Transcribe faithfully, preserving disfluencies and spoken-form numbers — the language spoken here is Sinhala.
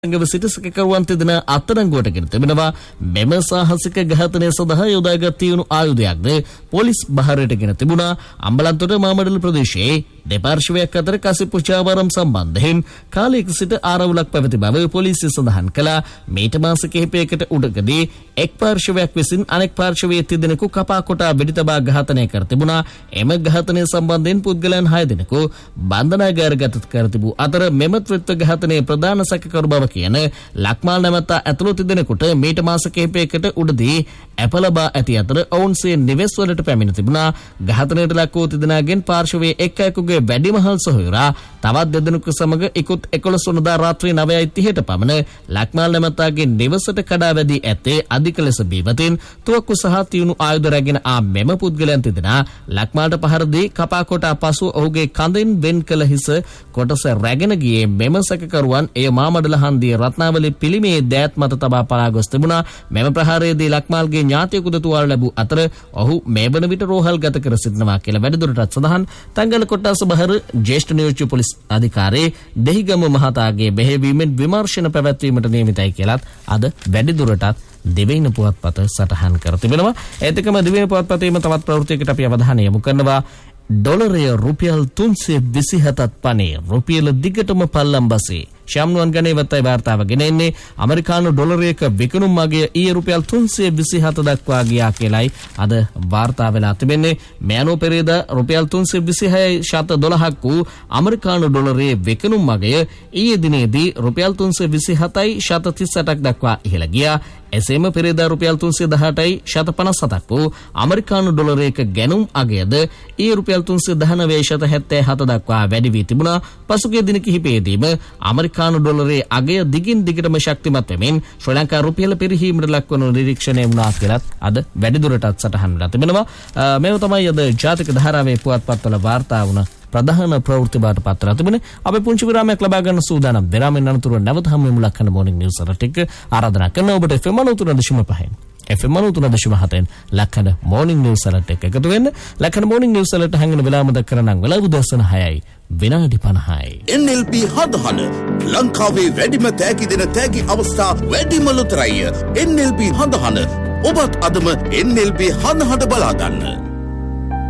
සංගව සිට සැකකරුවන් තිදෙන අත්අඩංගුවටගෙන තිබෙනවා. මෙම සාහසික ඝාතනය සඳහා යොදාගත් තියුණු ආයුධයක්ද පොලිස් බහරයට ගෙන තිබුණා. අම්බලන්තොට මාමඩල ප්‍රදේශයේ දෙපාර්ශ්වයක් අතර කසිප්පු චාවාරම් සම්බන්ධයෙන් කාලයක සිට ආරවුලක් පැවති බව පොලිසිය සඳහන් කළා. මේට මාස කිහිපයකට උඩකදී එක් පාර්ශ්වයක් විසින් අනෙක් පාර්ශ්වයේ තිදෙනෙකු කපා කොටා වෙඩි තබා ඝාතනය කර තිබුණා. එම ඝාතනය සම්බන්ධයෙන් පුද්ගලයන් හය දෙනෙකු බන්ධනාගාරගත කර තිබූ අතර මෙම ත්‍රිත්ව ඝාතනයේ ප්‍රධාන සැකකරු බව කියන ලක්මාල් නැමැත්තා ඇතුළු තිදෙනෙකුට මේට මාස කිහිපයකට උඩදී අප ලබා ඇති අතර ඔවුන්සේ නිවෙස් වලට පැමිණ තිබුණා. ඝාතනයට ලක් වූ තිදෙනාගෙන් පාර්ශවයේ එක් අයෙකුගේ වැඩිමහල් සොහොයුරා තවත් දෙදෙනෙකු සමග ඉකුත් එකොළොස් වනදා රාත්‍රී නවයයි තිහට පමණ ලක්මාල් නැමැත්තාගේ නිවසට කඩා වැදී ඇත්තේ අධික ලෙස බීමතින් තුවක්කු සහ තියුණු ආයුධ රැගෙන ආ මෙම පුද්ගලයන් තිදෙනා ලක්මාල්ට පහර දී කපා කොටා පසු ඔහුගේ කඳින් වෙන් කළ හිස කොටස රැගෙන ගියේ මෙම සැකකරුවන් එය මාමඩල හන්දිය රත්නාවලි පිළිමේ දෑත් මත තබා පලා ගොස් තිබුණා. මෙම ප්‍රහාරයේදී ලක්මාල්ගේ ඥාතියෙකුද තුවාල ලැබූ අතර ඔහු මේ වන විට රෝහල් ගත කර සිටිනවා කියලා වැඩිදුරටත් සඳහන්. තංගල කොට්ටාස බහර ජ්‍යෙෂ්ඨ නියෝජ්‍ය පොලිස් අධිකාරී දෙහිගම මහතාගේ බෙහෙවීමෙන් විමර්ශන පැවැත්වීමට නියමිතයි කියලත් අද වැඩිදුරටත් දෙවෙනි පුවත්පත සටහන් කර තිබෙනවා. ඒත් එක්කම දෙවෙනි පුවත්පතේම තවත් ප්‍රවෘත්තියකට අපි අවධානය යොමු කරනවා. ඩොලරය රුපියල් තුන්සිය විසිහතත් පනේ රුපියල දිගටම පල්ලම් බසේ. ශාම්නුවන් ගණේ වත්තයි වාර්තාව ගෙන එන්නේ. ඇමරිකානු ඩොලරයක විකුණුම් මගිය ඊයේ රුපියල් තුන්සිය විසිහත දක්වා ගියා කියලයි අද වාර්තා වෙලා තිබෙන්නේ. මේ අනුව පෙරේදා රුපියල් තුන්සිය විසිහයයි දශමික දොළහක් වූ ඇමරිකානු ඩොලරයේ විකුණුම් මගිය ඊයේ දිනේදී රුපියල් තුන්සිය විසිහතයි දශමික තිස් අටක් දක්වා ඉහළ ගියා. එසේම පෙරේදා රුපියල් තුන්සිය දහඅටයි දශමික පනස් හතක් වූ ඇමරිකානු ඩොලරයක ගැනුම් අගයද ඊයේ රුපියල් තුන්සිය දහනවය දශමික හැත්තෑ හත දක්වා වැඩි වී තිබුණා. පසුගිය දින කිහිපයේදීම ඇමරිකානු ඩොලරයේ අගය දිගින් දිගටම ශක්තිමත් වෙමින් ශ්‍රී ලංකා රුපියල පිරිහීමට ලක්වන නිරීක්ෂණය වුණා කියලත් අද වැඩිදුරටත් සටහන් වෙලා තිබෙනවා. මේව තමයි අද ජාතික ධාරාවේ පුවත්පත්වල වාර්තා වුණ ප්‍රධාන ප්‍රවෘත්ති බාට පත් වෙලා තිබෙන්නේ. අපි පුංචි විරාමයක් ලබා ගන්න සූදානම්. විරාමෙන් අනතුරුව නැවත හමු වෙමු ලක්කන මොර්නිං නිවුස් අලර්ට් එක ආරාධනා කරන ඔබට F M ninety-three point five F M ninety-three point seven ලක්කන මොර්නිං news අලර්ට් එක එකතු වෙන්න. ලක්කන මොර්නිං නිවුස් අලර්ට් හංගන වෙලාව මතක් කරනම් වෙලාව උදෑසන හයයි විනාඩි පනහයි. එන් එල් පී හදහන ලංකාවේ වැඩිම තෑගි දෙන තෑගි අවස්ථා වැඩිම ලොතරැයි එන් එල් පී හදහන. ඔබත් අදම එන් එල් පී හදහන බලා ගන්න.